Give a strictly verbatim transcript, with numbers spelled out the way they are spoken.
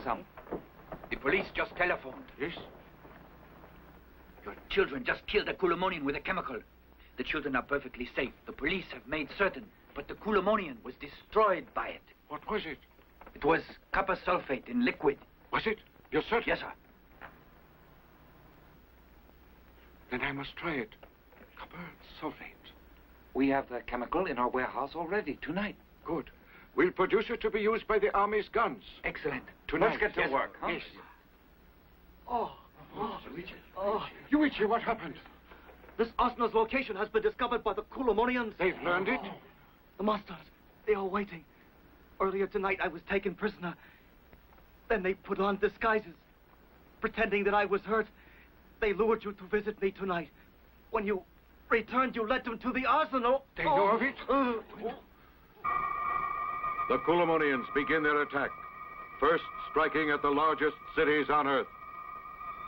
come? The police just telephoned. Yes? Your children just killed a Coulomonian with a chemical. The children are perfectly safe. The police have made certain. But the Coulomonian was destroyed by it. What was it? It was copper sulfate in liquid. Was it? You're certain? Yes, sir. Then I must try it. Copper sulfate. We have the chemical in our warehouse already tonight. Good. We'll produce it to be used by the Army's guns. Excellent. Tonight. Let's get to Yes, work. Huh? Yes. Oh, oh, oh. Yuichi, what happened? This Osner's location has been discovered by the Coulomonians. They've learned it? The monsters, they are waiting. Earlier tonight, I was taken prisoner. Then they put on disguises. Pretending that I was hurt, they lured you to visit me tonight. When you returned, you led them to the arsenal. They know of it? Uh, The Coulomonians begin their attack, first striking at the largest cities on Earth.